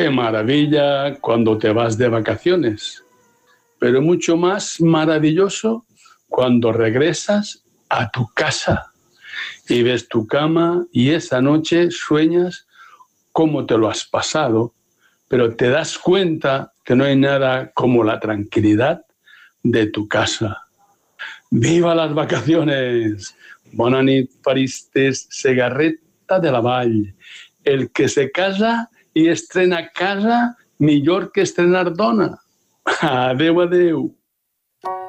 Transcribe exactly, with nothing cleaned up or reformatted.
¡Qué maravilla cuando te vas de vacaciones! Pero mucho más maravilloso cuando regresas a tu casa y ves tu cama y esa noche sueñas cómo te lo has pasado, pero te das cuenta que no hay nada como la tranquilidad de tu casa. ¡Viva las vacaciones! Bona nit, Faristes, Segarreta de la Vall. El que se casa i estrena casa millor que estrenar dona. Adéu, adéu.